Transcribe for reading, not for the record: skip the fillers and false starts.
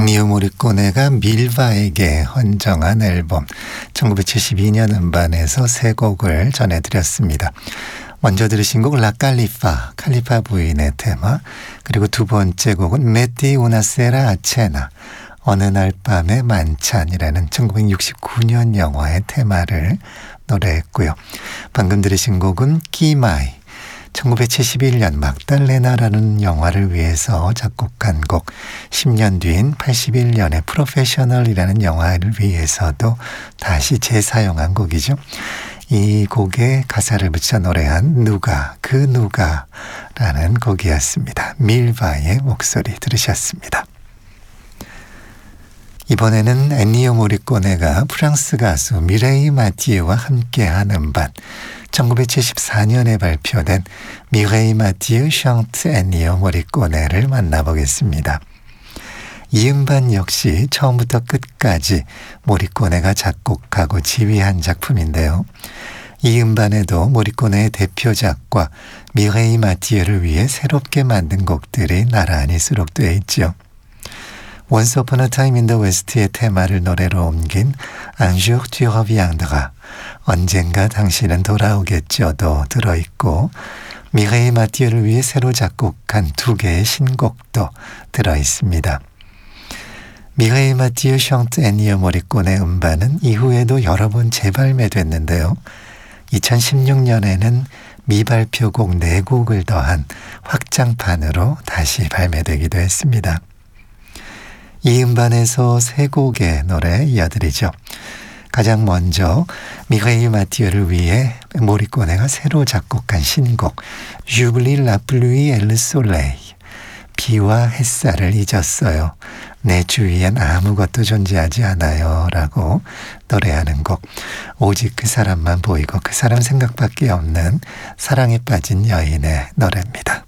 엔니오 모리코네가 밀바에게 헌정한 앨범 1972년 음반에서 세 곡을 전해드렸습니다. 먼저 들으신 곡 라칼리파, 칼리파 부인의 테마, 그리고 두 번째 곡은 메티 우나세라 아체나, 어느 날 밤의 만찬이라는 1969년 영화의 테마를 노래했고요. 방금 들으신 곡은 끼마이, 1971년 막달레나라는 영화를 위해서 작곡한 곡, 10년 뒤인 81년의 프로페셔널이라는 영화를 위해서도 다시 재사용한 곡이죠. 이 곡에 가사를 붙여 노래한 누가, 그 누가라는 곡이었습니다. 밀바의 목소리 들으셨습니다. 이번에는 엔니오 모리코네가 프랑스 가수 미레이 마티에와 함께한 음반, 1974년에 발표된 미레이 마티에 샹트 엔니오 모리코네를 만나보겠습니다. 이 음반 역시 처음부터 끝까지 모리코네가 작곡하고 지휘한 작품인데요. 이 음반에도 모리코네의 대표작과 미레이 마티에를 위해 새롭게 만든 곡들이 나란히 수록되어 있죠. Once Upon a Time in the West의 테마를 노래로 옮긴 Un jour tu reviendras, 언젠가 당신은 돌아오겠죠도 들어있고, 미레이 마티에를 위해 새로 작곡한 두 개의 신곡도 들어있습니다. 미레이 마티에 샹트 엔니오 모리코네 음반은 이후에도 여러 번 재발매됐는데요. 2016년에는 미발표곡 4곡을 더한 확장판으로 다시 발매되기도 했습니다. 이 음반에서 세 곡의 노래 이어드리죠. 가장 먼저 미레이 마티에를 위해 모리코네가 새로 작곡한 신곡 J'oublie la pluie et le soleil, 비와 햇살을 잊었어요. 내 주위엔 아무것도 존재하지 않아요 라고 노래하는 곡, 오직 그 사람만 보이고 그 사람 생각밖에 없는 사랑에 빠진 여인의 노래입니다.